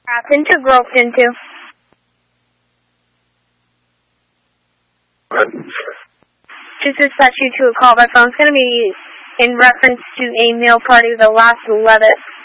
Trapped into, groped into. What? Just dispatch you to a call by phone. It's going to be in reference to a meal party with the last 11.